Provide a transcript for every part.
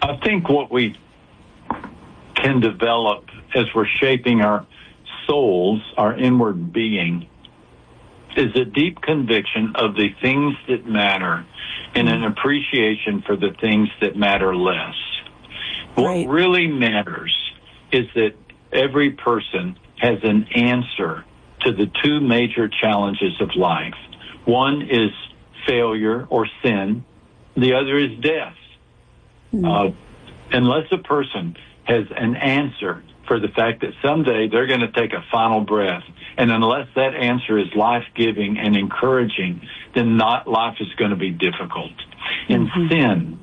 I think what we can develop as we're shaping our souls, our inward being, is a deep conviction of the things that matter and an appreciation for the things that matter less. Right. What really matters is that every person has an answer to the two major challenges of life. One is failure or sin. The other is death. Unless a person has an answer for the fact that someday they're going to take a final breath, and unless that answer is life-giving and encouraging, then life is going to be difficult. In sin,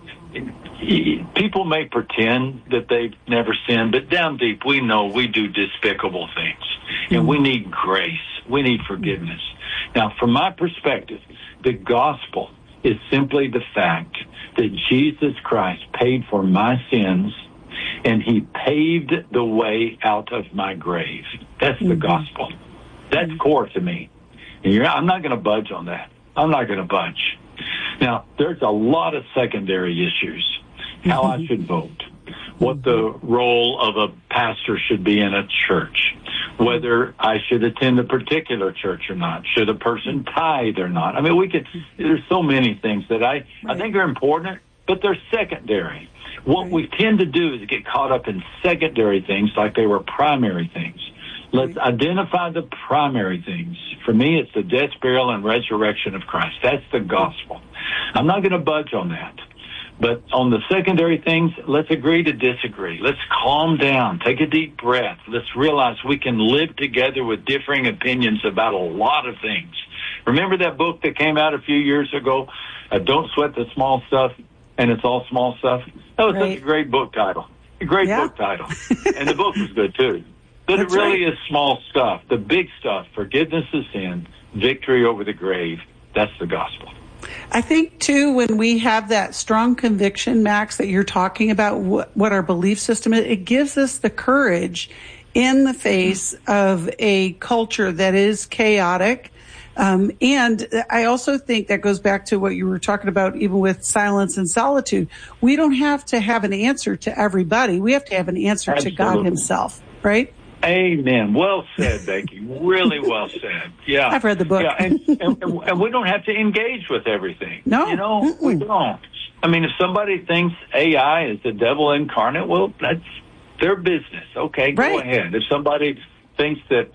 people may pretend that they've never sinned, but down deep we know we do despicable things, and we need grace. We need forgiveness. Now, from my perspective, the gospel is simply the fact that Jesus Christ paid for my sins, and he paved the way out of my grave. That's the gospel. That's core to me. And I'm not going to budge on that. I'm not going to budge. Now, there's a lot of secondary issues. How I should vote, what the role of a pastor should be in a church, whether I should attend a particular church or not, should a person tithe or not. I mean, there's so many things that I think are important, but they're secondary. What we tend to do is get caught up in secondary things like they were primary things. Let's identify the primary things. For me, it's the death, burial, and resurrection of Christ. That's the gospel. I'm not going to budge on that. But on the secondary things, let's agree to disagree. Let's calm down. Take a deep breath. Let's realize we can live together with differing opinions about a lot of things. Remember that book that came out a few years ago, Don't Sweat the Small Stuff, and It's All Small Stuff? That was such a great book title. A great book title. And the book was good, too. But it really is small stuff. The big stuff, forgiveness of sin, victory over the grave, that's the gospel. I think, too, when we have that strong conviction, Max, that you're talking about what our belief system is, it gives us the courage in the face of a culture that is chaotic. And I also think that goes back to what you were talking about, even with silence and solitude. We don't have to have an answer to everybody. We have to have an answer to God himself, right? Amen. Well said, Becky. Really well said. Yeah. I've read the book. Yeah, and we don't have to engage with everything. No. You know, we don't. I mean, if somebody thinks AI is the devil incarnate, well, that's their business. Okay, go ahead. If somebody thinks that,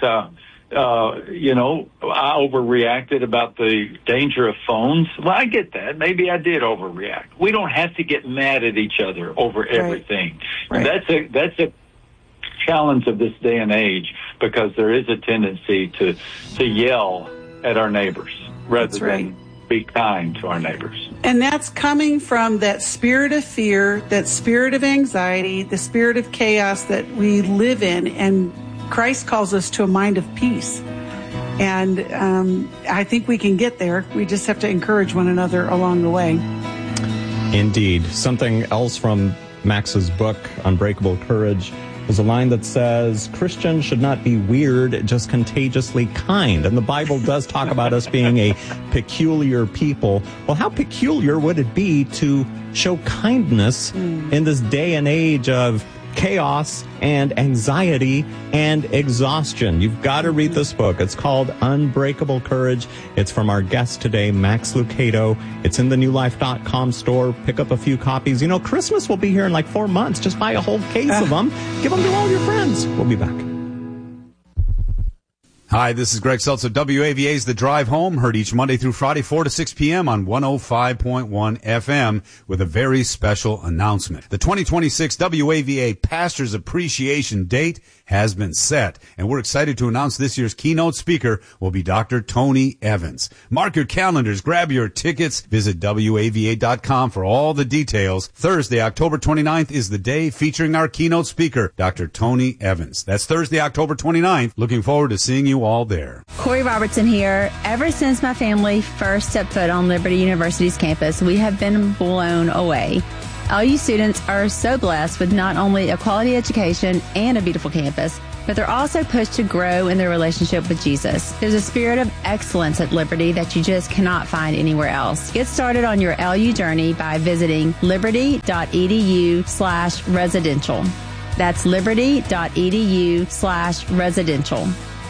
I overreacted about the danger of phones, well, I get that. Maybe I did overreact. We don't have to get mad at each other over everything. Right. That's a challenge of this day and age, because there is a tendency to yell at our neighbors rather than be kind to our neighbors. And that's coming from that spirit of fear, that spirit of anxiety, the spirit of chaos that we live in. And Christ calls us to a mind of peace. And I think we can get there. We just have to encourage one another along the way. Indeed. Something else from Max's book, Unbreakable Courage, is a line that says, Christians should not be weird, just contagiously kind. And the Bible does talk about us being a peculiar people. Well, how peculiar would it be to show kindness in this day and age of chaos and anxiety and exhaustion? You've got to read this book. It's called Unbreakable Courage. It's from our guest today, Max Lucado. It's in the newlife.com store. Pick up a few copies. You know, Christmas will be here in like 4 months. Just buy a whole case of them. Give them to all your friends. We'll be back. Hi, this is Greg Seltzer. WAVA's The Drive Home, heard each Monday through Friday, 4 to 6 p.m. on 105.1 FM with a very special announcement. The 2026 WAVA Pastors Appreciation Date has been set, and we're excited to announce this year's keynote speaker will be Dr. Tony Evans. Mark your calendars, grab your tickets, visit WAVA.com for all the details. Thursday, October 29th is the day featuring our keynote speaker, Dr. Tony Evans. That's Thursday, October 29th. Looking forward to seeing you all there. Corey Robertson here. Ever since my family first stepped foot on Liberty University's campus, we have been blown away. LU students are so blessed with not only a quality education and a beautiful campus, but they're also pushed to grow in their relationship with Jesus. There's a spirit of excellence at Liberty that you just cannot find anywhere else. Get started on your LU journey by visiting liberty.edu/residential. That's liberty.edu/residential.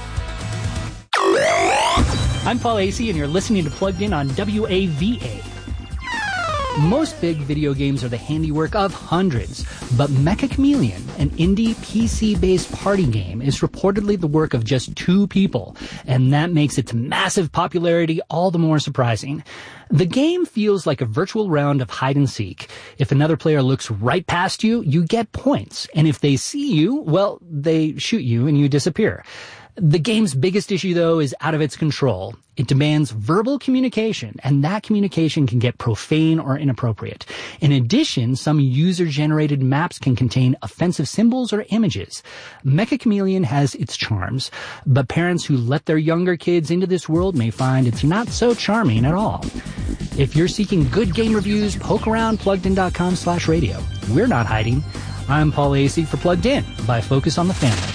I'm Paul Acey, and you're listening to Plugged In on WAVA. Most big video games are the handiwork of hundreds, but Mecha Chameleon, an indie PC-based party game, is reportedly the work of just 2 people, and that makes its massive popularity all the more surprising. The game feels like a virtual round of hide and seek. If another player looks right past you, you get points, and if they see you, well, they shoot you and you disappear. The game's biggest issue, though, is out of its control. It demands verbal communication, and that communication can get profane or inappropriate. In addition, some user-generated maps can contain offensive symbols or images. Mecha Chameleon has its charms, but parents who let their younger kids into this world may find it's not so charming at all. If you're seeking good game reviews, poke around pluggedin.com/radio. We're not hiding. I'm Paul Acey for Plugged In by Focus on the Family.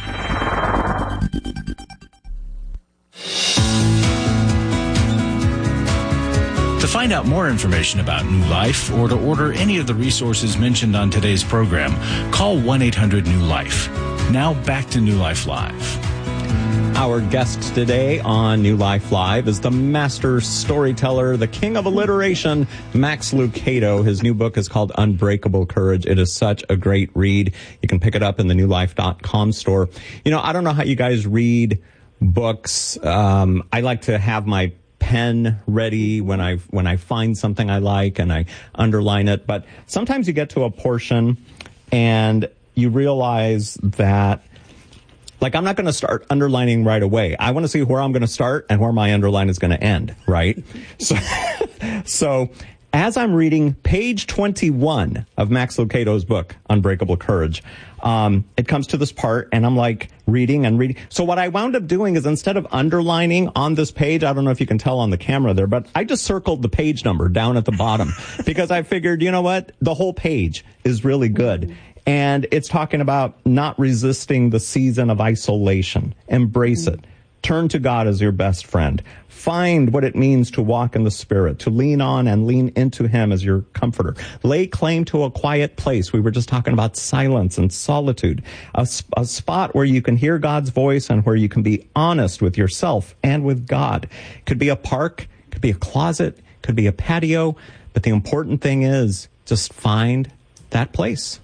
To find out more information about New Life or to order any of the resources mentioned on today's program, call 1-800-NEW-LIFE. Now back to New Life Live. Our guest today on New Life Live is the master storyteller, the king of alliteration, Max Lucado. His new book is called Unbreakable Courage. It is such a great read. You can pick it up in the newlife.com store. You know, I don't know how you guys read books. I like to have my pen ready when I find something I like and I underline it. But sometimes you get to a portion and you realize that, like, I'm not going to start underlining right away. I want to see where I'm going to start and where my underline is going to end, right? So as I'm reading page 21 of Max Lucado's book, Unbreakable Courage, it comes to this part, and I'm like reading and reading. So what I wound up doing is, instead of underlining on this page, I don't know if you can tell on the camera there, but I just circled the page number down at the bottom because I figured, you know what, the whole page is really good. And it's talking about not resisting the season of isolation. Embrace it. Turn to God as your best friend. Find what it means to walk in the Spirit, to lean on and lean into Him as your comforter. Lay claim to a quiet place. We were just talking about silence and solitude. A spot where you can hear God's voice and where you can be honest with yourself and with God. Could be a park, could be a closet, could be a patio. But the important thing is just find that place.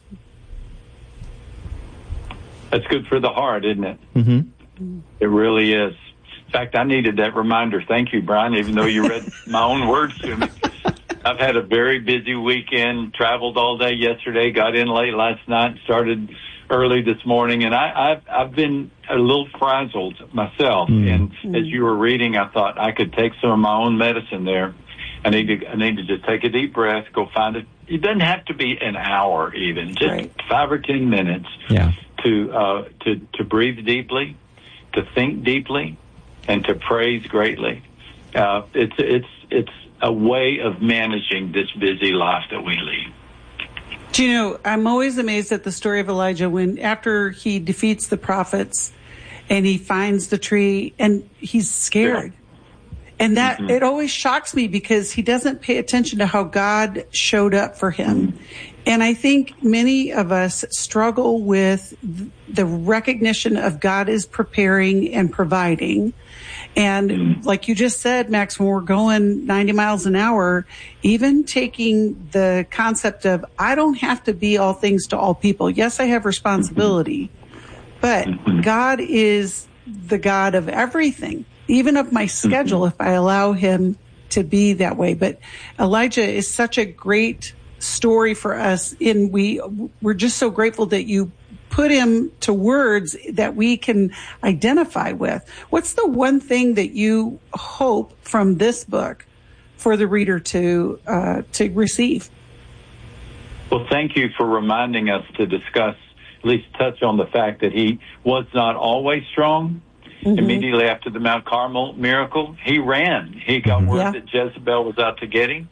That's good for the heart, isn't it? Mm-hmm. It really is. In fact, I needed that reminder. Thank you, Brian, even though you read my own words to me. I've had a very busy weekend, traveled all day yesterday, got in late last night, started early this morning, and I've been a little frazzled myself. And as you were reading, I thought I could take some of my own medicine there. I need to just take a deep breath, go find it. It doesn't have to be an hour even, just 5 or 10 minutes. Yeah. To breathe deeply, to think deeply, and to praise greatly. It's a way of managing this busy life that we lead. Do you know, I'm always amazed at the story of Elijah when, after he defeats the prophets and he finds the tree and he's scared. Yeah. And that, it always shocks me because he doesn't pay attention to how God showed up for him. And I think many of us struggle with the recognition of God is preparing and providing. And like you just said, Max, when we're going 90 miles an hour, even taking the concept of, I don't have to be all things to all people. Yes, I have responsibility, but God is the God of everything, even of my schedule, if I allow him to be that way. But Elijah is such a great story for us, and we're just so grateful that you put him to words that we can identify with. What's the one thing that you hope from this book for the reader to receive? Well, thank you for reminding us to discuss, at least touch on the fact that he was not always strong. Immediately after the Mount Carmel miracle, he ran. He got word that Jezebel was out to get him.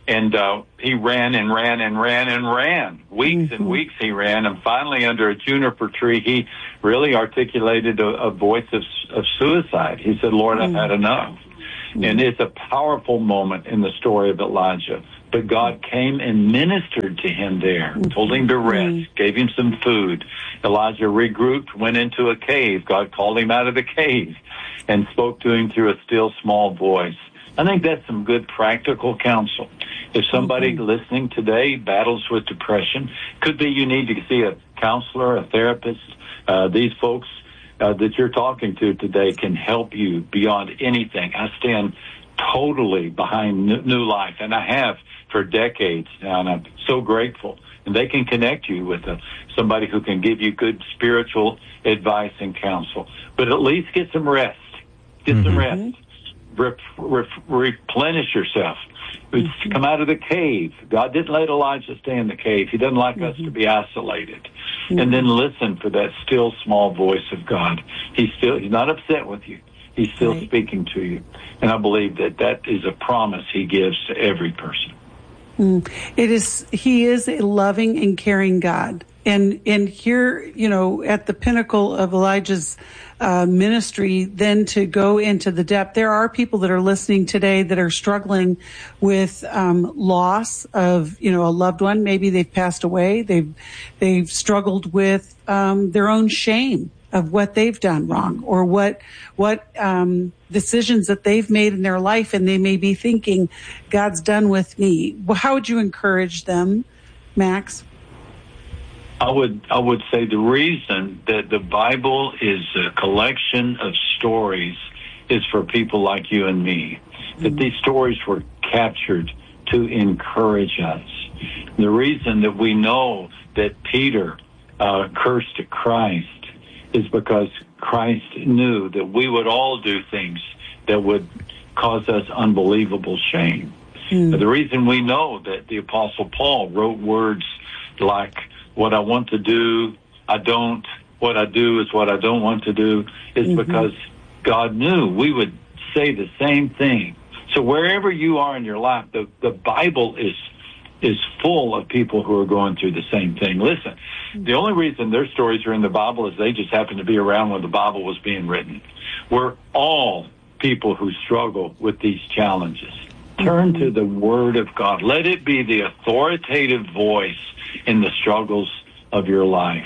And he ran and ran and ran and ran. Weeks and weeks he ran. And finally, under a juniper tree, he really articulated a voice of suicide. He said, Lord, I've had enough. And it's a powerful moment in the story of Elijah. But God came and ministered to him there, told him to rest, gave him some food. Elijah regrouped, went into a cave. God called him out of the cave and spoke to him through a still small voice. I think that's some good practical counsel. If somebody listening today battles with depression, could be you need to see a counselor, a therapist. These folks that you're talking to today can help you beyond anything. I stand totally behind New Life, and I have for decades now, and I'm so grateful. And they can connect you with somebody who can give you good spiritual advice and counsel. But at least get some rest. Get some rest. Replenish yourself. Come out of the cave. God didn't let Elijah stay in the cave. He doesn't like us to be isolated. And then listen for that still small voice of God. He's not upset with you. He's still speaking to you. And I believe that is a promise he gives to every person. He is a loving and caring God. And here, at the pinnacle of Elijah's ministry, then to go into the depth, there are people that are listening today that are struggling with loss of, a loved one. Maybe they've passed away. They've struggled with their own shame of what they've done wrong, or what decisions that they've made in their life, and they may be thinking, God's done with me. Well, how would you encourage them, Max? I would say the reason that the Bible is a collection of stories is for people like you and me. That these stories were captured to encourage us. The reason that we know that Peter cursed Christ is because Christ knew that we would all do things that would cause us unbelievable shame. The reason we know that the Apostle Paul wrote words like, what I want to do, I don't. What I do is what I don't want to do, is because God knew we would say the same thing. So wherever you are in your life, the Bible is full of people who are going through the same thing. Listen, the only reason their stories are in the Bible is they just happened to be around when the Bible was being written. We're all people who struggle with these challenges. Turn to the Word of God. Let it be the authoritative voice in the struggles of your life.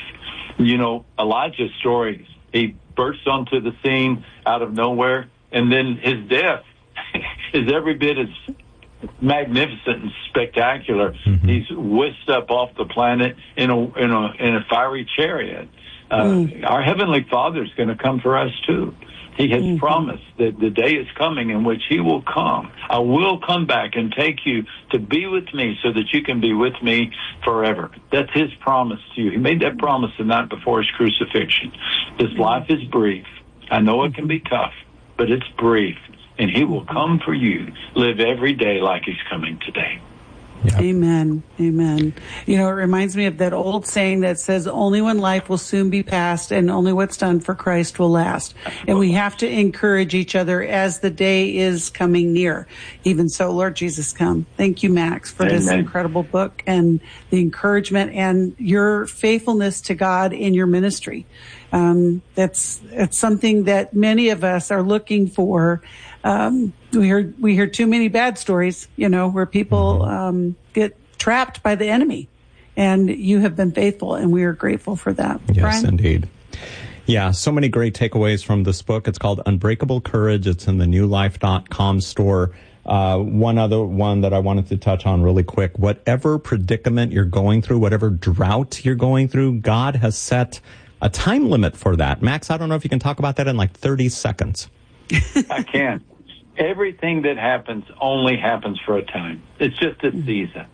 Elijah's story, he bursts onto the scene out of nowhere, and then his death is every bit as magnificent and spectacular. He's whisked up off the planet in a fiery chariot. Our Heavenly Father is going to come for us too. He has promised that the day is coming in which he will come. I will come back and take you to be with me so that you can be with me forever. That's his promise to you. He made that promise the night before his crucifixion. This life is brief. I know it can be tough, but it's brief. And he will come for you. Live every day like he's coming today. Yep. Amen. Amen. It reminds me of that old saying that says, only when life will soon be past and only what's done for Christ will last. And we have to encourage each other as the day is coming near. Even so, Lord Jesus, come. Thank you, Max, for this incredible book and the encouragement and your faithfulness to God in your ministry. It's something that many of us are looking for. We hear too many bad stories, where people get trapped by the enemy, and you have been faithful, and we are grateful for that. Yes, Brian? Indeed. Yeah, so many great takeaways from this book. It's called Unbreakable Courage. It's in the newlife.com store. One other one that I wanted to touch on really quick. Whatever predicament you're going through, whatever drought you're going through, God has set a time limit for that. Max, I don't know if you can talk about that in like 30 seconds. I can. Everything that happens only happens for a time. It's just a season.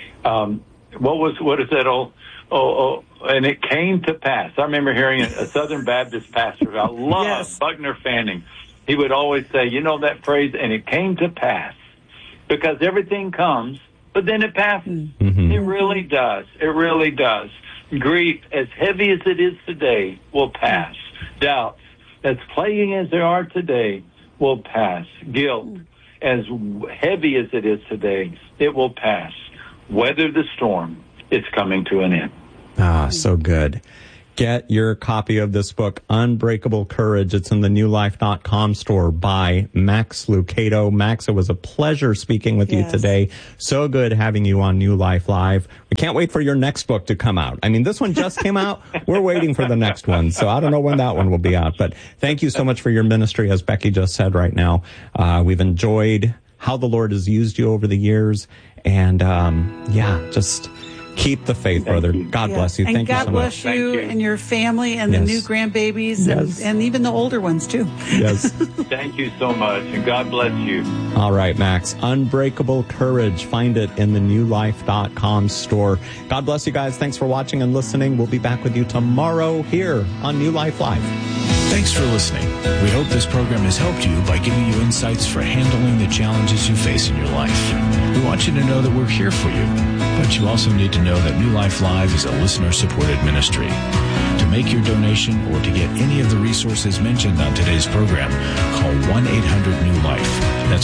What is that old? And it came to pass. I remember hearing a Southern Baptist pastor. I love Buckner Fanning. He would always say, that phrase, and it came to pass, because everything comes, but then it passes. It really does. It really does. Grief, as heavy as it is today, will pass. Doubts, as plaguing as they are today, will pass. Guilt, as heavy as it is today, it will pass. Weather the storm. It's coming to an end. Ah, so good. Get your copy of this book, Unbreakable Courage. It's in the newlife.com store by Max Lucado. Max, it was a pleasure speaking with you today. So good having you on New Life Live. We can't wait for your next book to come out. I mean, this one just came out. We're waiting for the next one. So I don't know when that one will be out. But thank you so much for your ministry, as Becky just said right now. We've enjoyed how the Lord has used you over the years. And, just keep the faith, brother. God bless you. And Thank you so much. God bless you and your family and the new grandbabies and even the older ones, too. Yes. Thank you so much, and God bless you. All right, Max. Unbreakable Courage. Find it in the newlife.com store. God bless you guys. Thanks for watching and listening. We'll be back with you tomorrow here on New Life Live. Thanks for listening. We hope this program has helped you by giving you insights for handling the challenges you face in your life. We want you to know that we're here for you, but you also need to know that New Life Live is a listener-supported ministry. To make your donation or to get any of the resources mentioned on today's program, call 1-800-NEW-LIFE. That's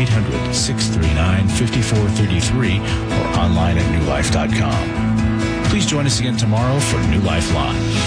1-800-639-5433 or online at newlife.com. Please join us again tomorrow for New Life Live.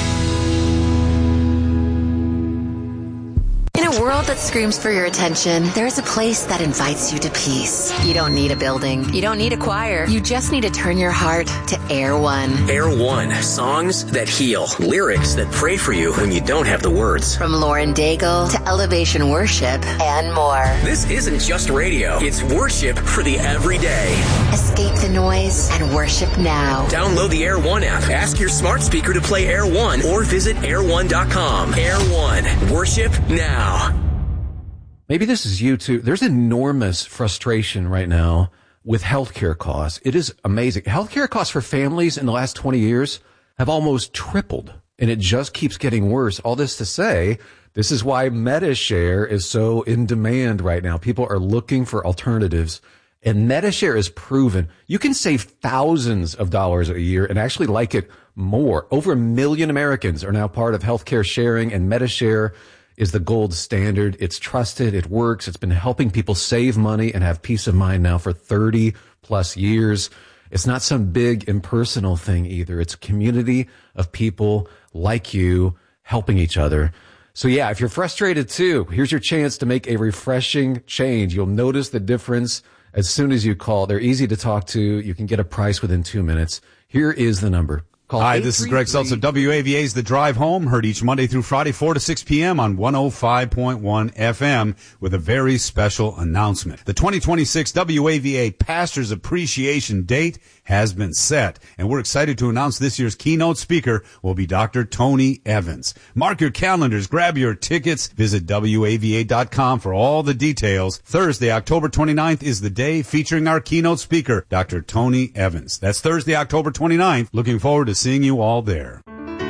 In a world that screams for your attention, there's a place that invites you to peace. You don't need a building. You don't need a choir. You just need to turn your heart to Air One. Air One. Songs that heal. Lyrics that pray for you when you don't have the words. From Lauren Daigle to Elevation Worship and more. This isn't just radio. It's worship for the everyday. Escape the noise and worship now. Download the Air One app. Ask your smart speaker to play Air One or visit air1.com. Air One. Worship now. Maybe this is you too. There's enormous frustration right now with healthcare costs. It is amazing. Healthcare costs for families in the last 20 years have almost tripled, and it just keeps getting worse. All this to say, this is why MediShare is so in demand right now. People are looking for alternatives, and MediShare is proven. You can save thousands of dollars a year and actually like it more. Over 1 million Americans are now part of healthcare sharing, and MediShare is the gold standard. It's trusted. It works. It's been helping people save money and have peace of mind now for 30 plus years. It's not some big impersonal thing either. It's a community of people like you helping each other. So yeah, if you're frustrated too, here's your chance to make a refreshing change. You'll notice the difference as soon as you call. They're easy to talk to. You can get a price within 2 minutes. Here is the number. Call Hi, this is Greg Seltz of WAVA's The Drive Home, heard each Monday through Friday, 4 to 6 p.m. on 105.1 FM with a very special announcement. The 2026 WAVA Pastors Appreciation Date has been set, and we're excited to announce this year's keynote speaker will be Dr. Tony Evans. Mark your calendars, grab your tickets, visit WAVA.com for all the details. Thursday, October 29th is the day featuring our keynote speaker, Dr. Tony Evans. That's Thursday, October 29th. Looking forward to seeing you all there.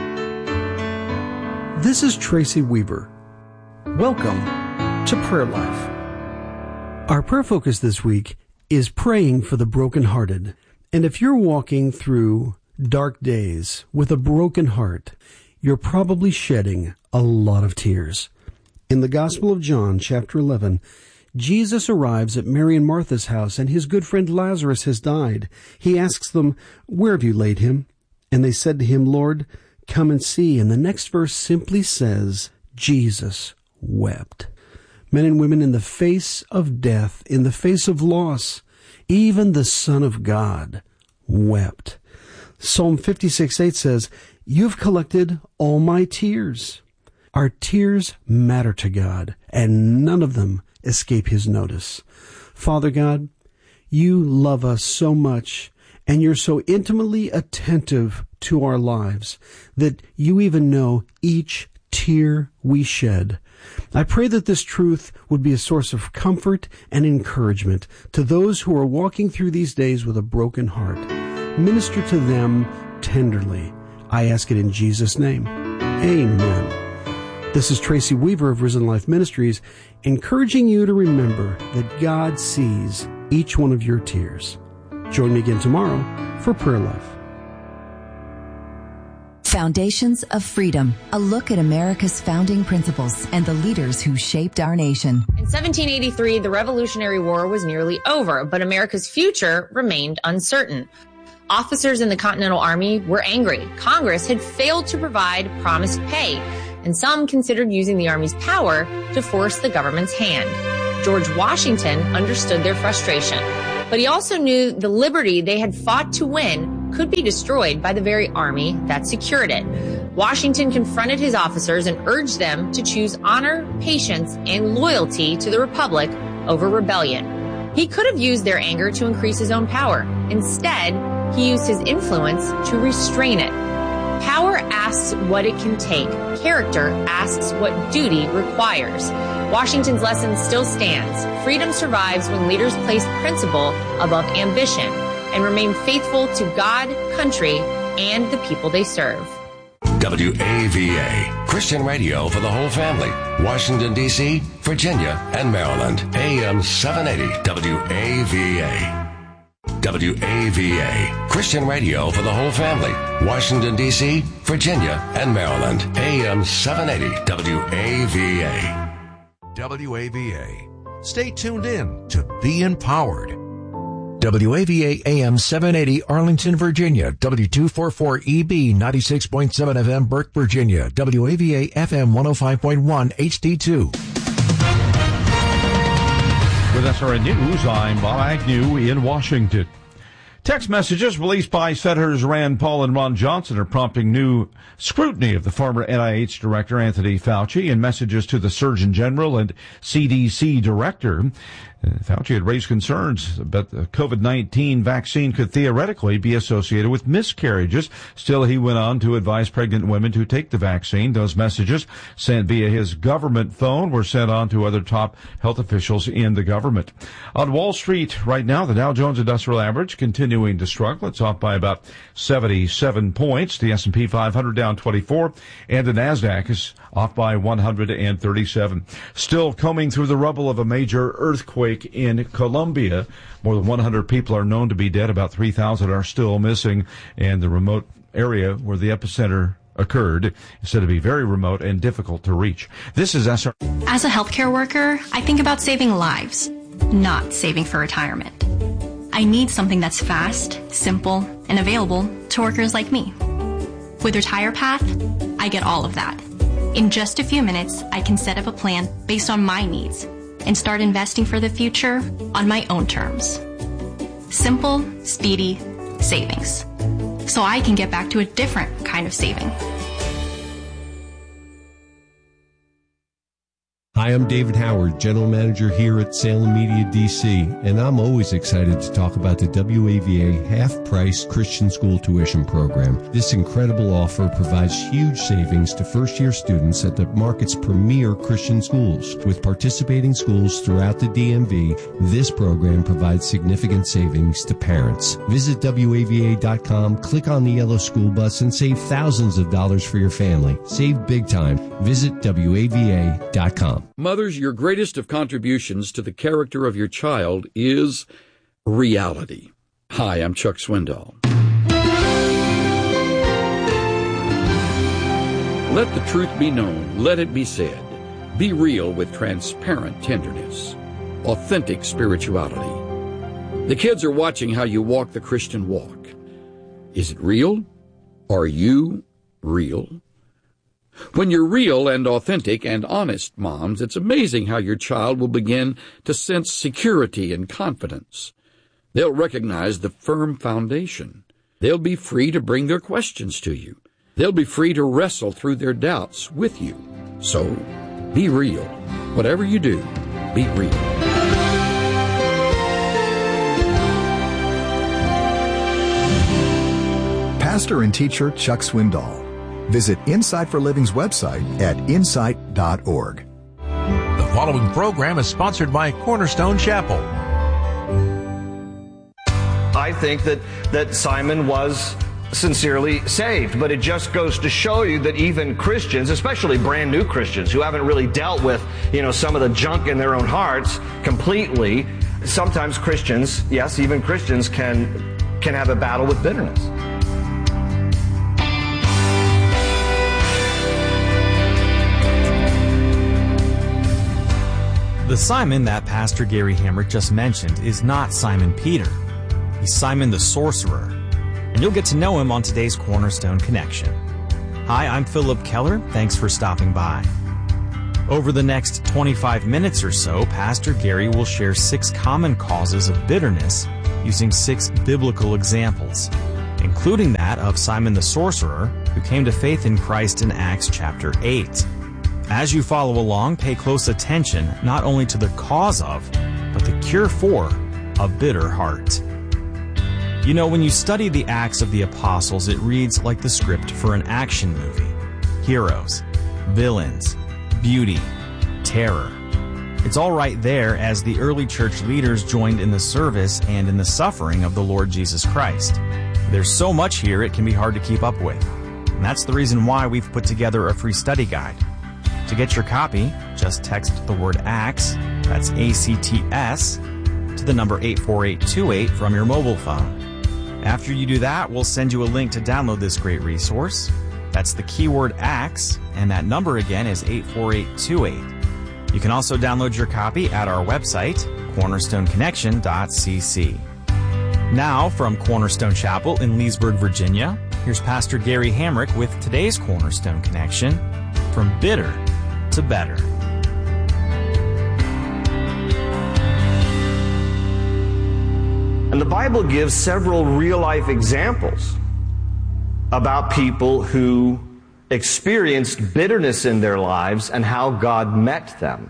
This is Tracy Weaver. Welcome to Prayer Life. Our prayer focus this week is praying for the brokenhearted. And if you're walking through dark days with a broken heart, you're probably shedding a lot of tears. In the Gospel of John, chapter 11, Jesus arrives at Mary and Martha's house, and his good friend Lazarus has died. He asks them, "Where have you laid him?" And they said to him, "Lord, come and see." And the next verse simply says, Jesus wept. Men and women, in the face of death, in the face of loss, even the Son of God wept. Psalm 56:8 says, "You've collected all my tears." Our tears matter to God, and none of them escape his notice. Father God, you love us so much, and you're so intimately attentive to our lives that you even know each tear we shed. I pray that this truth would be a source of comfort and encouragement to those who are walking through these days with a broken heart. Minister to them tenderly. I ask it in Jesus' name. Amen. This is Tracy Weaver of Risen Life Ministries, encouraging you to remember that God sees each one of your tears. Join me again tomorrow for Prayer Life. Foundations of Freedom, a look at America's founding principles and the leaders who shaped our nation. In 1783, the Revolutionary War was nearly over, but America's future remained uncertain. Officers in the Continental Army were angry. Congress had failed to provide promised pay, and some considered using the Army's power to force the government's hand. George Washington understood their frustration, but he also knew the liberty they had fought to win could be destroyed by the very army that secured it. Washington confronted his officers and urged them to choose honor, patience, and loyalty to the Republic over rebellion. He could have used their anger to increase his own power. Instead, he used his influence to restrain it. Power asks what it can take. Character asks what duty requires. Washington's lesson still stands. Freedom survives when leaders place principle above ambition and remain faithful to God, country, and the people they serve. WAVA, Christian radio for the whole family. Washington, D.C., Virginia, and Maryland. AM 780 WAVA. WAVA, Christian radio for the whole family. Washington, D.C., Virginia, and Maryland. AM 780 WAVA. WAVA. Stay tuned in to Be Empowered. WAVA AM 780 Arlington, Virginia. W244EB 96.7 FM Burke, Virginia. WAVA FM 105.1 HD2. With SRN News, I'm Bob Agnew in Washington. Text messages released by Senators Rand Paul and Ron Johnson are prompting new scrutiny of the former NIH Director Anthony Fauci, and messages to the Surgeon General and CDC Director. Fauci had raised concerns that the COVID-19 vaccine could theoretically be associated with miscarriages. Still, he went on to advise pregnant women to take the vaccine. Those messages sent via his government phone were sent on to other top health officials in the government. On Wall Street right now, the Dow Jones Industrial Average continuing to struggle. It's off by about 77 points. The S&P 500 down 24, and the NASDAQ is off by 137. Still combing through the rubble of a major earthquake in Colombia. More than 100 people are known to be dead. About 3,000 are still missing, and the remote area where the epicenter occurred is said to be very remote and difficult to reach. This is SR. As a healthcare worker, I think about saving lives, not saving for retirement. I need something that's fast, simple, and available to workers like me. With RetirePath, I get all of that. In just a few minutes, I can set up a plan based on my needs and start investing for the future on my own terms. Simple, speedy savings. So I can get back to a different kind of saving. Hi, I'm David Howard, General Manager here at Salem Media DC, and I'm always excited to talk about the WAVA half-price Christian school tuition program. This incredible offer provides huge savings to first-year students at the market's premier Christian schools. With participating schools throughout the DMV, this program provides significant savings to parents. Visit WAVA.com, click on the yellow school bus, and save thousands of dollars for your family. Save big time. Visit WAVA.com. Mothers, your greatest of contributions to the character of your child is reality. Hi, I'm Chuck Swindoll. Let the truth be known. Let it be said. Be real with transparent tenderness. Authentic spirituality. The kids are watching how you walk the Christian walk. Is it real? Are you real? When you're real and authentic and honest, moms, it's amazing how your child will begin to sense security and confidence. They'll recognize the firm foundation. They'll be free to bring their questions to you. They'll be free to wrestle through their doubts with you. So, be real. Whatever you do, be real. Pastor and teacher Chuck Swindoll. Visit Insight for Living's website at insight.org. The following program is sponsored by Cornerstone Chapel. I think that Simon was sincerely saved, but it just goes to show you that even Christians, especially brand new Christians who haven't really dealt with, some of the junk in their own hearts completely, sometimes Christians, yes, even Christians can have a battle with bitterness. The Simon that Pastor Gary Hamrick just mentioned is not Simon Peter. He's Simon the Sorcerer, and you'll get to know him on today's Cornerstone Connection. Hi, I'm Philip Keller. Thanks for stopping by. Over the next 25 minutes or so, Pastor Gary will share 6 common causes of bitterness using 6 biblical examples, including that of Simon the Sorcerer, who came to faith in Christ in Acts chapter 8. As you follow along, pay close attention not only to the cause of, but the cure for, a bitter heart. You know, when you study the Acts of the Apostles, it reads like the script for an action movie. Heroes, villains, beauty, terror. It's all right there as the early church leaders joined in the service and in the suffering of the Lord Jesus Christ. There's so much here it can be hard to keep up with. And that's the reason why we've put together a free study guide. To get your copy, just text the word ACTS, that's ACTS, to the number 84828 from your mobile phone. After you do that, we'll send you a link to download this great resource. That's the keyword ACTS, and that number again is 84828. You can also download your copy at our website, cornerstoneconnection.cc. Now, from Cornerstone Chapel in Leesburg, Virginia, here's Pastor Gary Hamrick with today's Cornerstone Connection, From Bitter to Better. And the Bible gives several real-life examples about people who experienced bitterness in their lives and how God met them.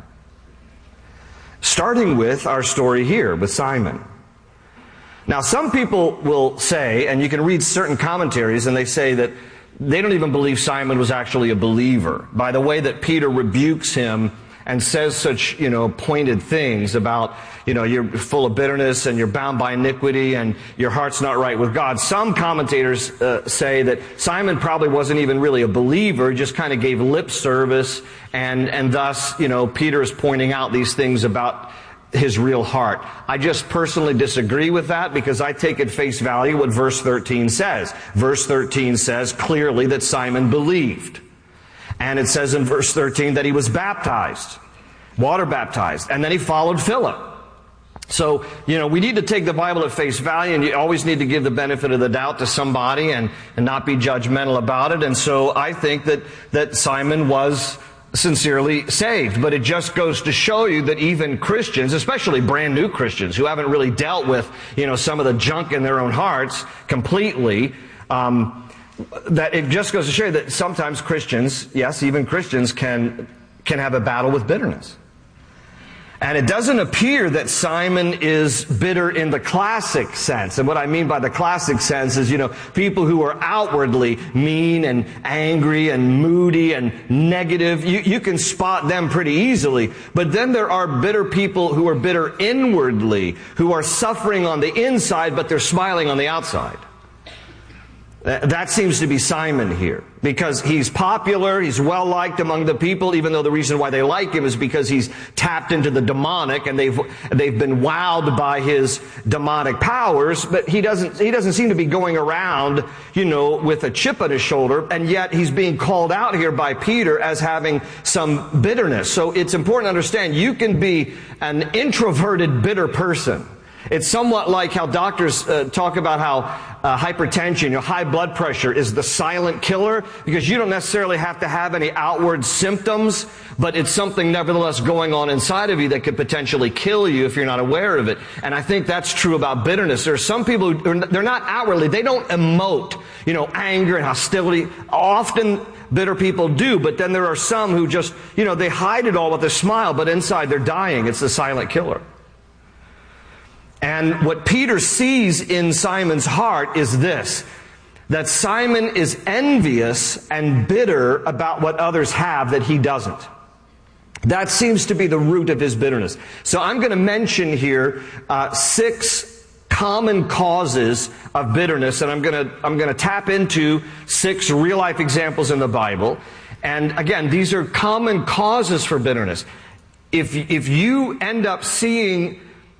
Starting with our story here with Simon. Now, some people will say, and you can read certain commentaries, and they say that they don't even believe Simon was actually a believer by the way that Peter rebukes him and says such, pointed things about, you're full of bitterness and you're bound by iniquity and your heart's not right with God. Some commentators say that Simon probably wasn't even really a believer, just kind of gave lip service, and thus, Peter is pointing out these things about his real heart. I just personally disagree with that because I take at face value what verse 13 says. Verse 13 says clearly that Simon believed. And it says in verse 13 that he was baptized, water baptized, and then he followed Philip. So, we need to take the Bible at face value, and you always need to give the benefit of the doubt to somebody and not be judgmental about it. And so I think that Simon was sincerely saved. But it just goes to show you that even Christians, especially brand new Christians who haven't really dealt with, some of the junk in their own hearts completely, that it just goes to show you that sometimes Christians, yes, even Christians can have a battle with bitterness. And it doesn't appear that Simon is bitter in the classic sense. And what I mean by the classic sense is, people who are outwardly mean and angry and moody and negative. You can spot them pretty easily. But then there are bitter people who are bitter inwardly, who are suffering on the inside, but they're smiling on the outside. That seems to be Simon here, because he's popular, he's well-liked among the people, even though the reason why they like him is because he's tapped into the demonic and they've been wowed by his demonic powers, but he doesn't seem to be going around, with a chip on his shoulder, and yet he's being called out here by Peter as having some bitterness. So it's important to understand you can be an introverted, bitter person. It's somewhat like how doctors talk about how hypertension, high blood pressure is the silent killer, because you don't necessarily have to have any outward symptoms, but it's something nevertheless going on inside of you that could potentially kill you if you're not aware of it. And I think that's true about bitterness. There are some people who they're not outwardly, they don't emote, anger and hostility. Often bitter people do, but then there are some who just, they hide it all with a smile, but inside they're dying. It's the silent killer. And what Peter sees in Simon's heart is this, that Simon is envious and bitter about what others have that he doesn't. That seems to be the root of his bitterness. So I'm going to mention here 6 common causes of bitterness, and I'm going to tap into 6 real-life examples in the Bible. And again, these are common causes for bitterness. If you end up seeing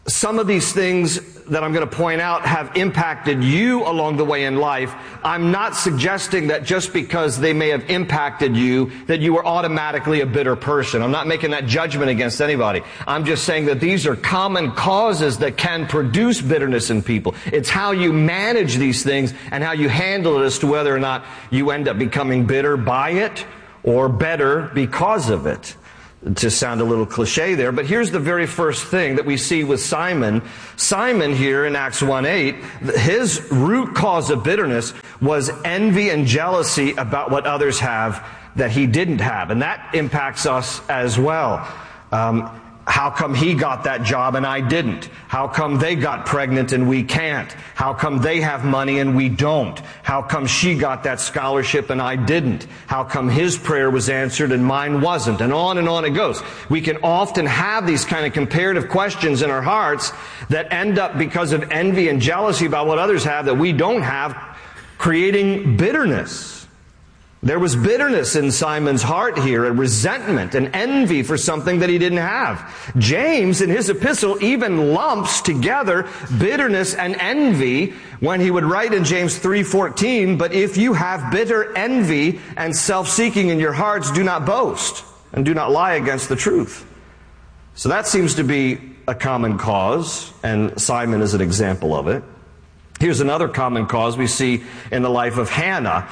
some of these things that I'm going to point out have impacted you along the way in life, I'm not suggesting that just because they may have impacted you, that you are automatically a bitter person. I'm not making that judgment against anybody. I'm just saying that these are common causes that can produce bitterness in people. It's how you manage these things and how you handle it as to whether or not you end up becoming bitter by it or better because of it. To sound a little cliche there, but here's the very first thing that we see with Simon. Simon here in Acts 1:8, his root cause of bitterness was envy and jealousy about what others have that he didn't have. And that impacts us as well. How come he got that job and I didn't? How come they got pregnant and we can't? How come they have money and we don't? How come she got that scholarship and I didn't? How come his prayer was answered and mine wasn't? And on it goes. We can often have these kind of comparative questions in our hearts that end up, because of envy and jealousy about what others have that we don't have, creating bitterness. There was bitterness in Simon's heart here, a resentment, an envy for something that he didn't have. James, in his epistle, even lumps together bitterness and envy when he would write in James 3:14, "But if you have bitter envy and self-seeking in your hearts, do not boast and do not lie against the truth." So that seems to be a common cause, and Simon is an example of it. Here's another common cause we see in the life of Hannah.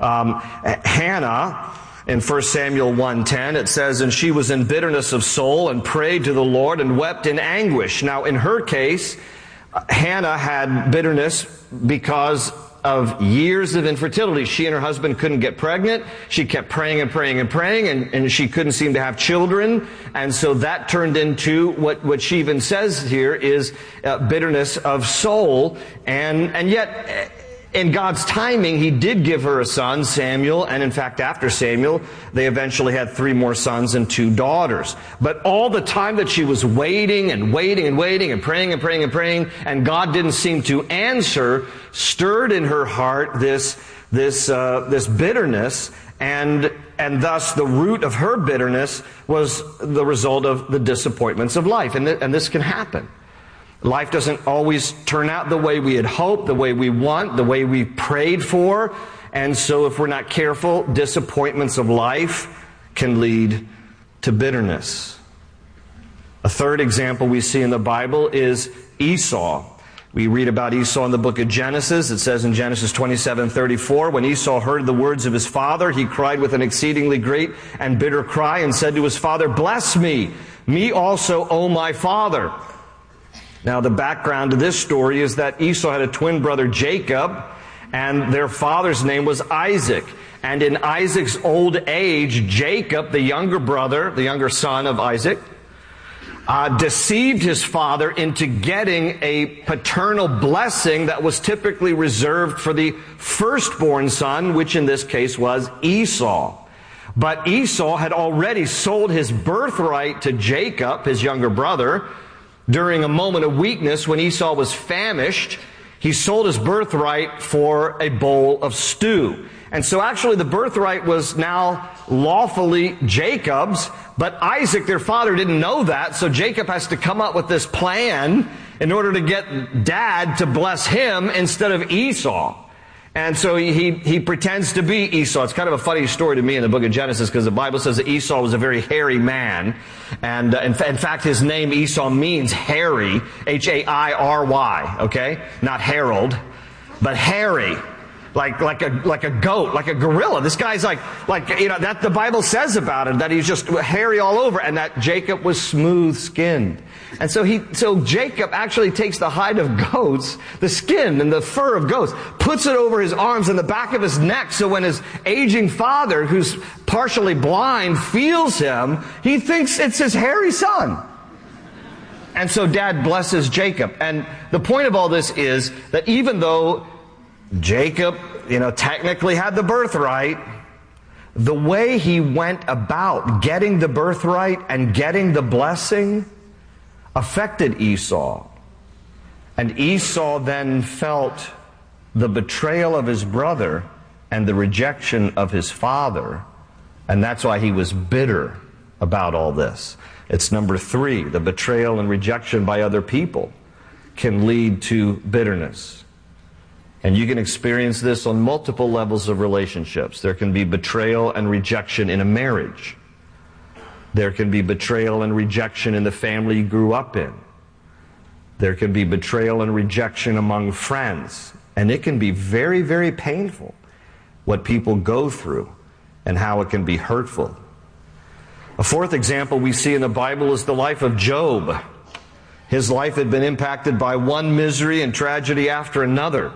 Hannah, in 1 Samuel 1:10, it says, "And she was in bitterness of soul and prayed to the Lord and wept in anguish." Now, in her case, Hannah had bitterness because of years of infertility. She and her husband couldn't get pregnant. She kept praying and praying and praying, and she couldn't seem to have children. And so that turned into what she even says here is bitterness of soul. And yet, in God's timing, He did give her a son, Samuel, and in fact, after Samuel, they eventually had 3 more sons and 2 daughters. But all the time that she was waiting and waiting and waiting and praying and praying and praying, and God didn't seem to answer, stirred in her heart this bitterness, and thus the root of her bitterness was the result of the disappointments of life. And this can happen. Life doesn't always turn out the way we had hoped, the way we want, the way we prayed for. And so if we're not careful, disappointments of life can lead to bitterness. A third example we see in the Bible is Esau. We read about Esau in the book of Genesis. It says in Genesis 27:34, "When Esau heard the words of his father, he cried with an exceedingly great and bitter cry and said to his father, 'Bless me, me also, O my father.'" Now, the background to this story is that Esau had a twin brother, Jacob, and their father's name was Isaac. And in Isaac's old age, Jacob, the younger brother, the younger son of Isaac, deceived his father into getting a paternal blessing that was typically reserved for the firstborn son, which in this case was Esau. But Esau had already sold his birthright to Jacob, his younger brother, during a moment of weakness when Esau was famished. He sold his birthright for a bowl of stew. And so actually the birthright was now lawfully Jacob's, but Isaac, their father, didn't know that, so Jacob has to come up with this plan in order to get Dad to bless him instead of Esau. And so he pretends to be Esau. It's kind of a funny story to me in the book of Genesis, because the Bible says that Esau was a very hairy man. And in fact, his name Esau means hairy, H-A-I-R-Y, okay? Not Harold, but hairy. Like a goat, like a gorilla. This guy's like, that the Bible says about him, that he's just hairy all over, and that Jacob was smooth skinned. And so Jacob actually takes the hide of goats, the skin and the fur of goats, puts it over his arms and the back of his neck, so when his aging father, who's partially blind, feels him, he thinks it's his hairy son. And so Dad blesses Jacob. And the point of all this is that even though Jacob, technically had the birthright, the way he went about getting the birthright and getting the blessing affected Esau. And Esau then felt the betrayal of his brother and the rejection of his father, and that's why he was bitter about all this. It's number 3, the betrayal and rejection by other people can lead to bitterness. And you can experience this on multiple levels of relationships. There can be betrayal and rejection in a marriage. There can be betrayal and rejection in the family you grew up in. There can be betrayal and rejection among friends. And it can be very, very painful what people go through and how it can be hurtful. A 4th example we see in the Bible is the life of Job. His life had been impacted by one misery and tragedy after another.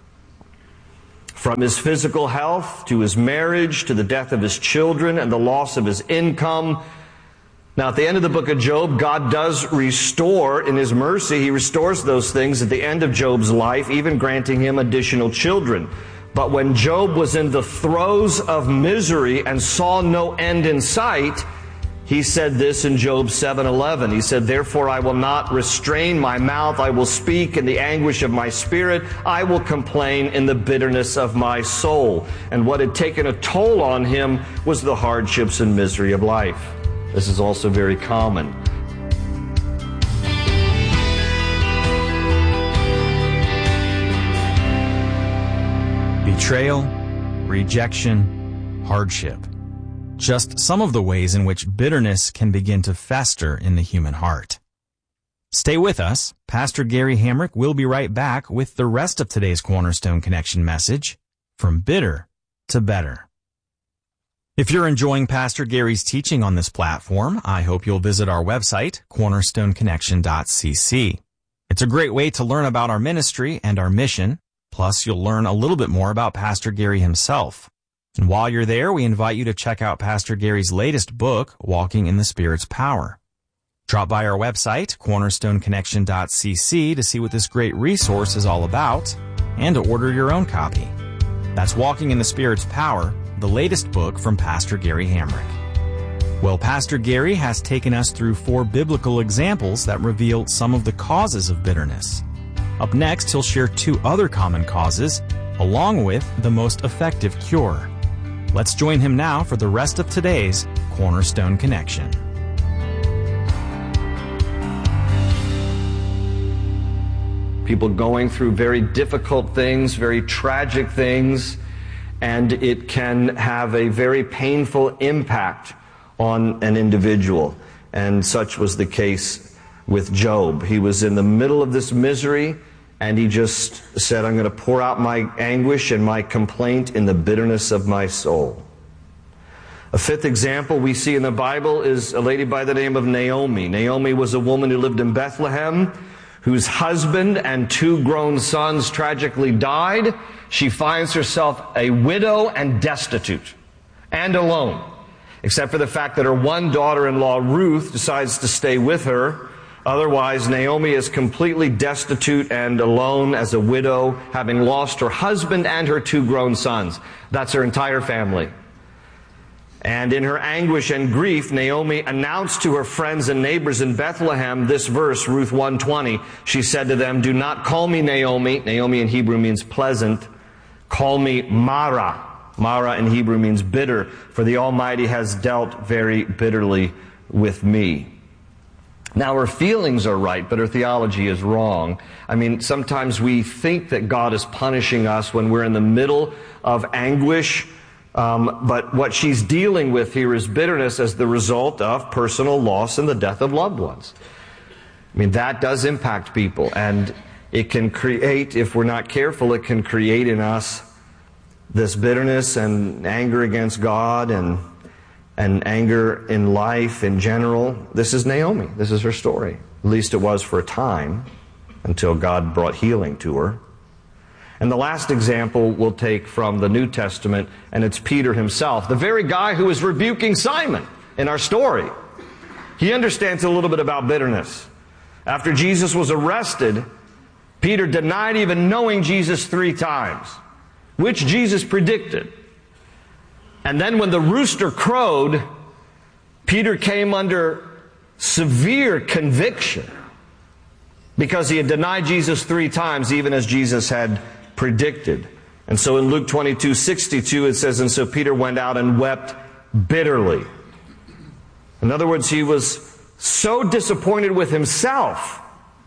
From his physical health to his marriage to the death of his children and the loss of his income. Now, at the end of the book of Job, God does restore in His mercy. He restores those things at the end of Job's life, even granting him additional children. But when Job was in the throes of misery and saw no end in sight, he said this in Job 7:11. He said, "Therefore I will not restrain my mouth. I will speak in the anguish of my spirit. I will complain in the bitterness of my soul." And what had taken a toll on him was the hardships and misery of life. This is also very common. Betrayal, rejection, hardship. Just some of the ways in which bitterness can begin to fester in the human heart. Stay with us. Pastor Gary Hamrick will be right back with the rest of today's Cornerstone Connection message, From Bitter to Better. If you're enjoying Pastor Gary's teaching on this platform, I hope you'll visit our website, cornerstoneconnection.cc. It's a great way to learn about our ministry and our mission. Plus, you'll learn a little bit more about Pastor Gary himself. And while you're there, we invite you to check out Pastor Gary's latest book, Walking in the Spirit's Power. Drop by our website, cornerstoneconnection.cc, to see what this great resource is all about and to order your own copy. That's Walking in the Spirit's Power, the latest book from Pastor Gary Hamrick. Well, Pastor Gary has taken us through 4 biblical examples that reveal some of the causes of bitterness. Up next, he'll share 2 other common causes, along with the most effective cure. Let's join him now for the rest of today's Cornerstone Connection. People going through very difficult things, very tragic things, and it can have a very painful impact on an individual. And such was the case with Job. He was in the middle of this misery, and he just said, "I'm going to pour out my anguish and my complaint in the bitterness of my soul." A 5th example we see in the Bible is a lady by the name of Naomi. Naomi was a woman who lived in Bethlehem, whose husband and 2 grown sons tragically died. She finds herself a widow and destitute and alone, except for the fact that her one daughter-in-law, Ruth, decides to stay with her. Otherwise, Naomi is completely destitute and alone as a widow, having lost her husband and her 2 grown sons. That's her entire family. And in her anguish and grief, Naomi announced to her friends and neighbors in Bethlehem this verse, Ruth 1:20. She said to them, "Do not call me Naomi." Naomi in Hebrew means pleasant. "Call me Mara." Mara in Hebrew means bitter, for the Almighty has dealt very bitterly with me. Now, her feelings are right, but her theology is wrong. I mean, sometimes we think that God is punishing us when we're in the middle of anguish, but what she's dealing with here is bitterness as the result of personal loss and the death of loved ones. I mean, that does impact people, and it can create, if we're not careful, it can create in us this bitterness and anger against God and anger in life in general. This is Naomi. This is her story. At least it was for a time, until God brought healing to her. And the last example we'll take from the New Testament, and it's Peter himself, the very guy who is rebuking Simon in our story. He understands a little bit about bitterness. After Jesus was arrested, Peter denied even knowing Jesus 3 times, which Jesus predicted. And then when the rooster crowed, Peter came under severe conviction because he had denied Jesus 3 times, even as Jesus had predicted. And so in Luke 22:62 it says, "And so Peter went out and wept bitterly." In other words, he was so disappointed with himself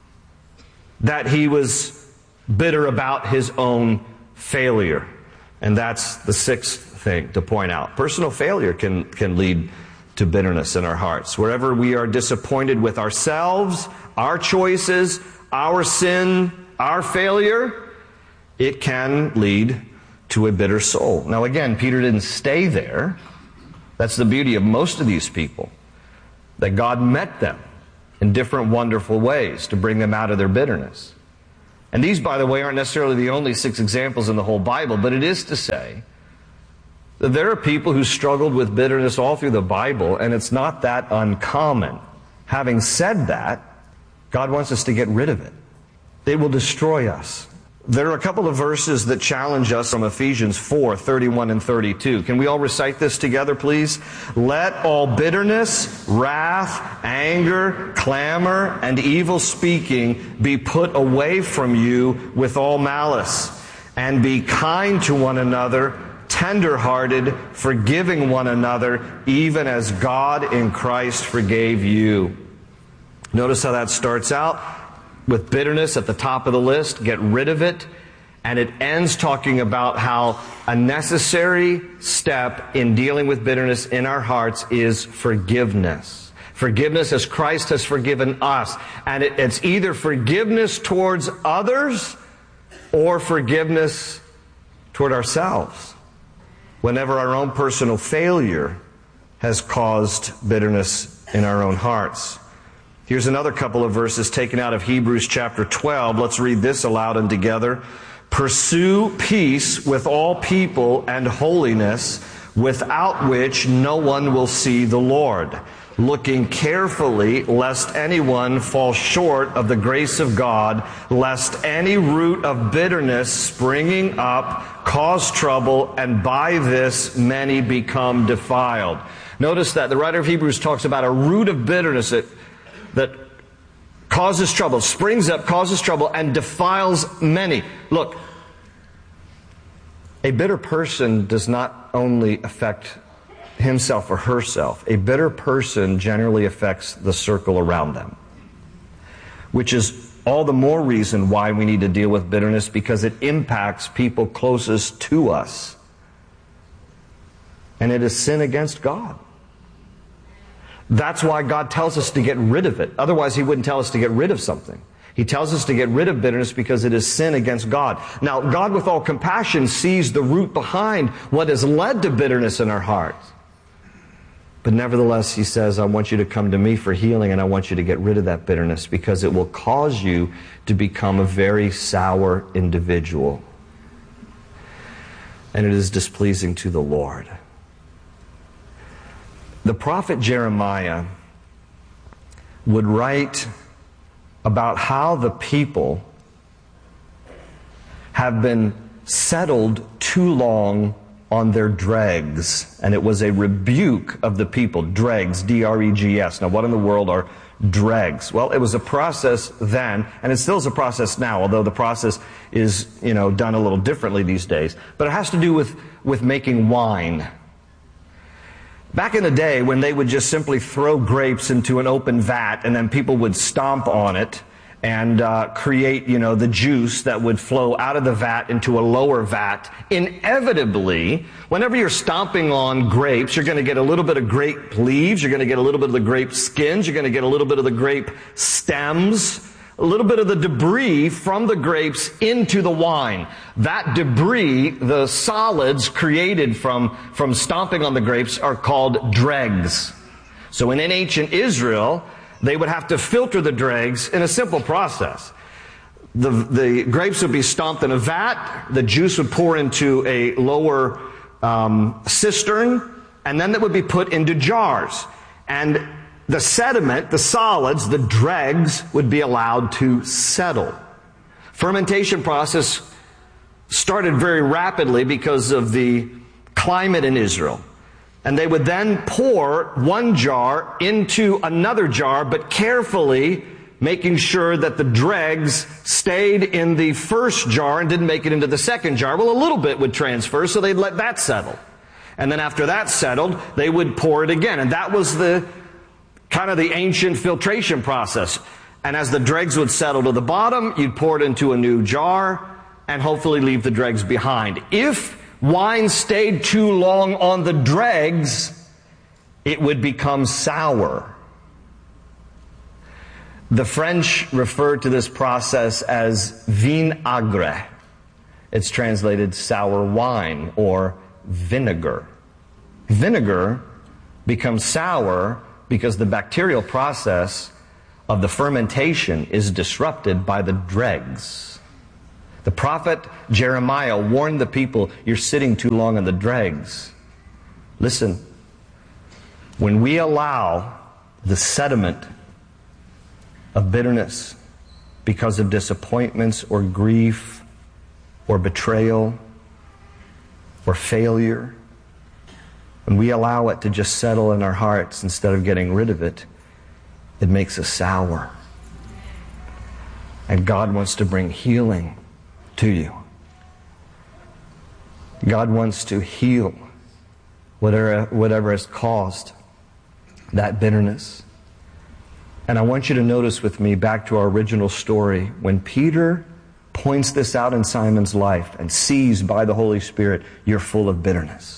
that he was bitter about his own failure. And that's the sixth thing to point out. Personal failure can lead to bitterness in our hearts. Wherever we are disappointed with ourselves, our choices, our sin, our failure, it can lead to a bitter soul. Now again, Peter didn't stay there. That's the beauty of most of these people, that God met them in different wonderful ways to bring them out of their bitterness. And these, by the way, aren't necessarily the only 6 examples in the whole Bible, but it is to say that there are people who struggled with bitterness all through the Bible, and it's not that uncommon. Having said that, God wants us to get rid of it. It will destroy us. There are a couple of verses that challenge us from Ephesians 4:31 and 32. Can we all recite this together, please? Let all bitterness, wrath, anger, clamor, and evil speaking be put away from you with all malice, and be kind to one another, tender-hearted, forgiving one another, even as God in Christ forgave you. Notice how that starts out with bitterness at the top of the list. Get rid of it. And it ends talking about how a necessary step in dealing with bitterness in our hearts is forgiveness. Forgiveness as Christ has forgiven us. And it's either forgiveness towards others or forgiveness toward ourselves, whenever our own personal failure has caused bitterness in our own hearts. Here's another couple of verses taken out of Hebrews chapter 12. Let's read this aloud and together. Pursue peace with all people and holiness, without which no one will see the Lord, looking carefully lest anyone fall short of the grace of God, lest any root of bitterness springing up cause trouble, and by this many become defiled. Notice that the writer of Hebrews talks about a root of bitterness that causes trouble, springs up, causes trouble, and defiles many. Look, a bitter person does not only affect himself or herself. A bitter person generally affects the circle around them, which is all the more reason why we need to deal with bitterness, because it impacts people closest to us. And it is sin against God. That's why God tells us to get rid of it. Otherwise, He wouldn't tell us to get rid of something. He tells us to get rid of bitterness because it is sin against God. Now, God, with all compassion, sees the root behind what has led to bitterness in our hearts. But nevertheless, He says, I want you to come to me for healing, and I want you to get rid of that bitterness, because it will cause you to become a very sour individual. And it is displeasing to the Lord. The prophet Jeremiah would write about how the people have been settled too long on their dregs. And it was a rebuke of the people. Dregs, D-R-E-G-S. Now, what in the world are dregs? Well, it was a process then, and it still is a process now, although the process is, done a little differently these days. But it has to do with making wine. Back in the day, when they would just simply throw grapes into an open vat and then people would stomp on it and create, the juice that would flow out of the vat into a lower vat, inevitably, whenever you're stomping on grapes, you're going to get a little bit of grape leaves, you're going to get a little bit of the grape skins, you're going to get a little bit of the grape stems, a little bit of the debris from the grapes into the wine. That debris, the solids created from stomping on the grapes, are called dregs. So in ancient Israel, they would have to filter the dregs in a simple process. The grapes would be stomped in a vat, the juice would pour into a lower cistern, and then that would be put into jars. And the sediment, the solids, the dregs, would be allowed to settle. Fermentation process started very rapidly because of the climate in Israel. And they would then pour one jar into another jar, but carefully making sure that the dregs stayed in the first jar and didn't make it into the second jar. Well, a little bit would transfer, so they'd let that settle. And then after that settled, they would pour it again. And that was the kind of the ancient filtration process. And as the dregs would settle to the bottom, you'd pour it into a new jar and hopefully leave the dregs behind. If wine stayed too long on the dregs, it would become sour. The French referred to this process as vinaigre. It's translated sour wine or vinegar. Vinegar becomes sour because the bacterial process of the fermentation is disrupted by the dregs. The prophet Jeremiah warned the people, you're sitting too long on the dregs. Listen, when we allow the sediment of bitterness because of disappointments or grief or betrayal or failure, when we allow it to just settle in our hearts instead of getting rid of it, it makes us sour. And God wants to bring healing to you. God wants to heal whatever has caused that bitterness. And I want you to notice with me back to our original story, when Peter points this out in Simon's life and sees by the Holy Spirit, you're full of bitterness.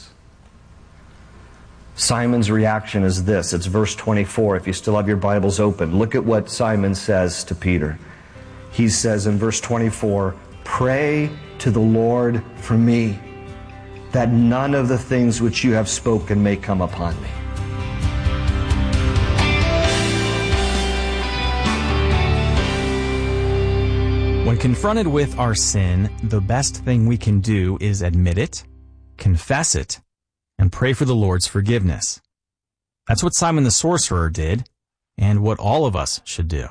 Simon's reaction is this. It's verse 24. If you still have your Bibles open, look at what Simon says to Peter. He says in verse 24, pray to the Lord for me, that none of the things which you have spoken may come upon me. When confronted with our sin, the best thing we can do is admit it, confess it, and pray for the Lord's forgiveness. That's what Simon the sorcerer did, and what all of us should do.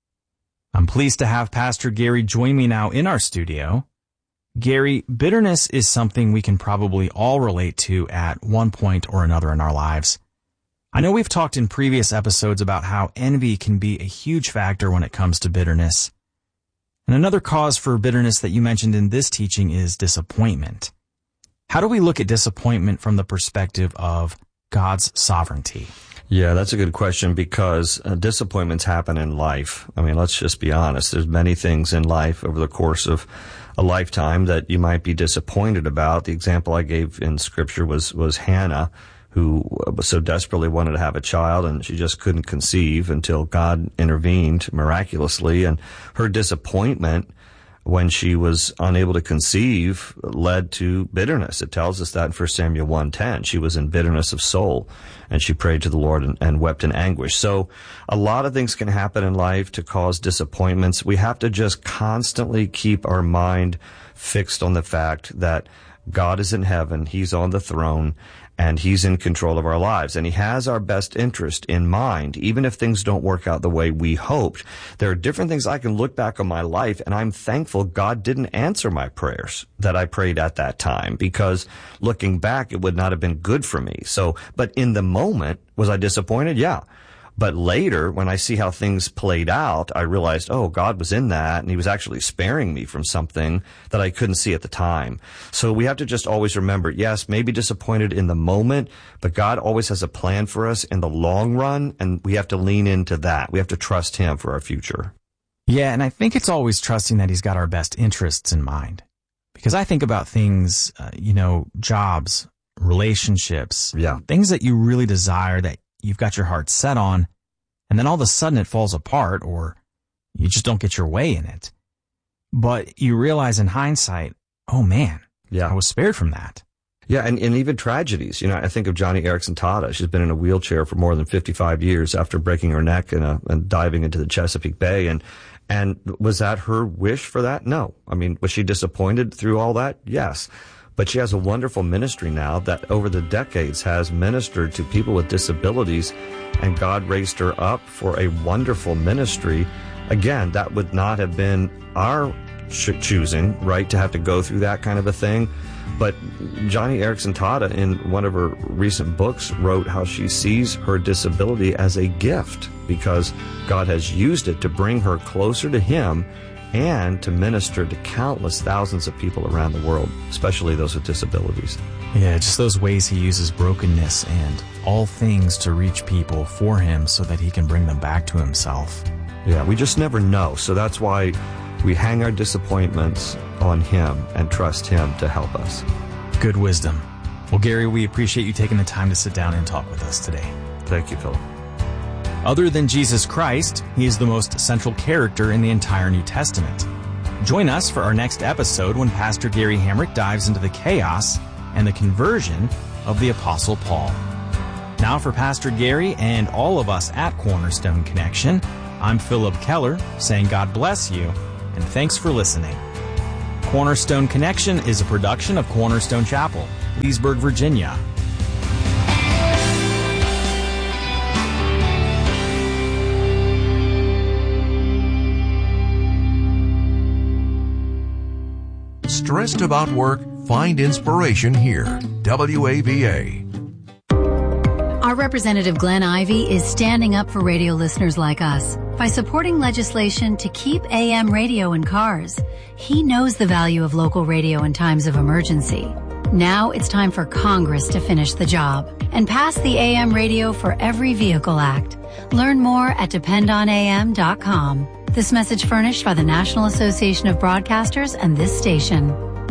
I'm pleased to have Pastor Gary join me now in our studio. Gary, bitterness is something we can probably all relate to at one point or another in our lives. I know we've talked in previous episodes about how envy can be a huge factor when it comes to bitterness. And another cause for bitterness that you mentioned in this teaching is disappointment. How do we look at disappointment from the perspective of God's sovereignty? Yeah, that's a good question because disappointments happen in life. I mean, let's just be honest. There's many things in life over the course of a lifetime that you might be disappointed about. The example I gave in Scripture was Hannah, who so desperately wanted to have a child, and she just couldn't conceive until God intervened miraculously. And her disappointment when she was unable to conceive led to bitterness. It tells us that in 1 Samuel 1:10. She was in bitterness of soul, and she prayed to the Lord and wept in anguish. So a lot of things can happen in life to cause disappointments. We have to just constantly keep our mind fixed on the fact that God is in heaven, He's on the throne, and He's in control of our lives. And He has our best interest in mind, even if things don't work out the way we hoped. There are different things I can look back on my life, and I'm thankful God didn't answer my prayers that I prayed at that time, because looking back, it would not have been good for me. So, but in the moment, was I disappointed? Yeah. But later, when I see how things played out, I realized, oh, God was in that, and He was actually sparing me from something that I couldn't see at the time. So we have to just always remember, yes, maybe disappointed in the moment, but God always has a plan for us in the long run, and we have to lean into that. We have to trust Him for our future. Yeah, and I think it's always trusting that He's got our best interests in mind. Because I think about things, jobs, relationships, things that you really desire, that you've got your heart set on, and then all of a sudden it falls apart, or you just don't get your way in it. But you realize in hindsight, oh man, I was spared from that. Yeah, and even tragedies. I think of Joni Eareckson Tada. She's been in a wheelchair for more than 55 years after breaking her neck and diving into the Chesapeake Bay. And was that her wish for that? No. I mean, was she disappointed through all that? Yes. But she has a wonderful ministry now that over the decades has ministered to people with disabilities, and God raised her up for a wonderful ministry. Again, that would not have been our choosing, right, to have to go through that kind of a thing. But Joni Eareckson Tada, in one of her recent books, wrote how she sees her disability as a gift because God has used it to bring her closer to Him and to minister to countless thousands of people around the world, especially those with disabilities. Yeah, just those ways he uses brokenness and all things to reach people for him so that he can bring them back to himself. Yeah, we just never know. So that's why we hang our disappointments on him and trust him to help us. Good wisdom. Well, Gary, we appreciate you taking the time to sit down and talk with us today. Thank you, Philip. Other than Jesus Christ, he is the most central character in the entire New Testament. Join us for our next episode when Pastor Gary Hamrick dives into the chaos and the conversion of the Apostle Paul. Now for Pastor Gary and all of us at Cornerstone Connection, I'm Philip Keller saying God bless you and thanks for listening. Cornerstone Connection is a production of Cornerstone Chapel, Leesburg, Virginia. Stressed about work? Find inspiration here. WAVA. Our representative Glenn Ivey is standing up for radio listeners like us by supporting legislation to keep AM radio in cars. He knows the value of local radio in times of emergency. Now it's time for Congress to finish the job and pass the AM Radio for Every Vehicle Act. Learn more at dependonam.com. This message furnished by the National Association of Broadcasters and this station.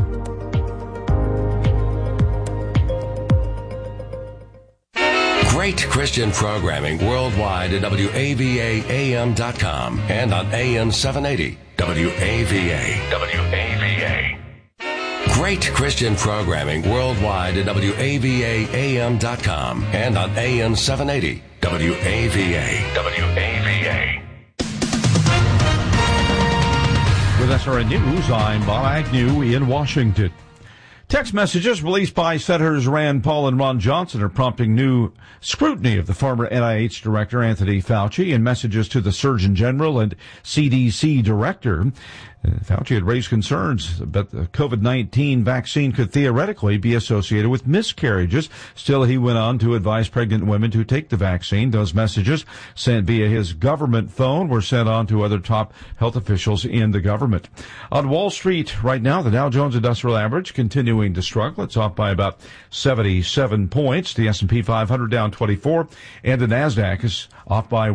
Great Christian programming worldwide at WAVAAM.com and on AM 780 WAVA. WAVA. Great Christian programming worldwide at WAVAAM.com and on AM 780 WAVA. WAVA. With SRN News, I'm Bob Agnew in Washington. Text messages released by Senators Rand Paul and Ron Johnson are prompting new scrutiny of the former NIH Director Anthony Fauci and messages to the Surgeon General and CDC Director. Fauci had raised concerns that the COVID-19 vaccine could theoretically be associated with miscarriages. Still, he went on to advise pregnant women to take the vaccine. Those messages sent via his government phone were sent on to other top health officials in the government. On Wall Street right now, the Dow Jones Industrial Average continuing to struggle. It's off by about 77 points. The S&P 500 down 24, and the NASDAQ is off by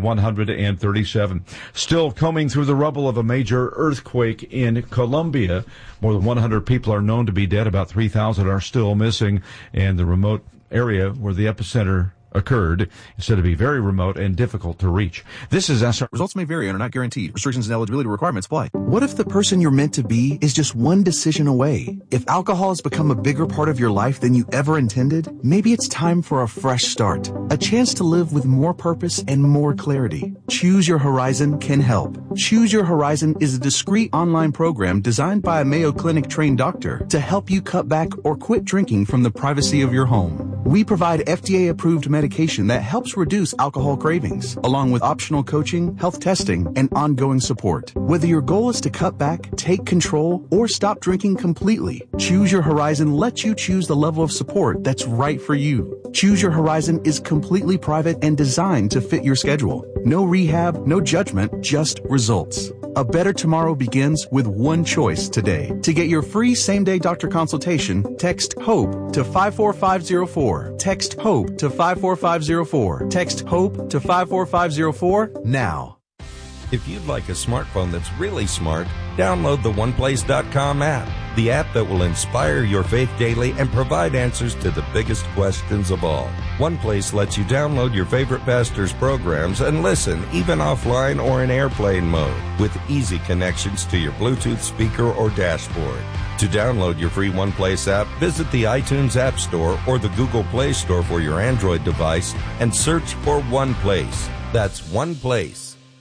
137. Still combing through the rubble of a major earthquake in Colombia. More than 100 people are known to be dead. About 3,000 are still missing. And the remote area where the epicenter occurred is said to be very remote and difficult to reach. This is SR. Results may vary and are not guaranteed. Restrictions and eligibility requirements apply. What if the person you're meant to be is just one decision away? If alcohol has become a bigger part of your life than you ever intended, maybe it's time for a fresh start. A chance to live with more purpose and more clarity. Choose Your Horizon can help. Choose Your Horizon is a discreet online program designed by a Mayo Clinic trained doctor to help you cut back or quit drinking from the privacy of your home. We provide FDA-approved medication that helps reduce alcohol cravings, along with optional coaching, health testing, and ongoing support. Whether your goal is to cut back, take control, or stop drinking completely, Choose Your Horizon lets you choose the level of support that's right for you. Choose Your Horizon is completely private and designed to fit your schedule. No rehab, no judgment, just results. A better tomorrow begins with one choice today. To get your free same-day doctor consultation, text HOPE to 54504. Text HOPE to 54504. Text HOPE to 54504 now. If you'd like a smartphone that's really smart, download the OnePlace.com app, the app that will inspire your faith daily and provide answers to the biggest questions of all. OnePlace lets you download your favorite pastor's programs and listen even offline or in airplane mode with easy connections to your Bluetooth speaker or dashboard. To download your free OnePlace app, visit the iTunes App Store or the Google Play Store for your Android device and search for OnePlace. That's OnePlace.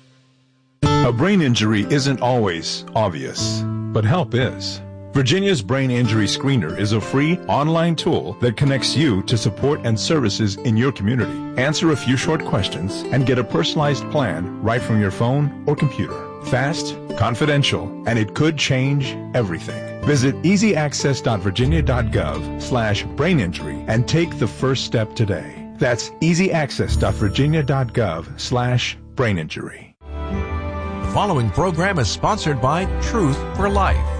A brain injury isn't always obvious, but help is. Virginia's Brain Injury Screener is a free online tool that connects you to support and services in your community. Answer a few short questions and get a personalized plan right from your phone or computer. Fast, confidential, and it could change everything. Visit easyaccess.virginia.gov/braininjury and take the first step today. That's easyaccess.virginia.gov/braininjury. following program is sponsored by Truth for Life.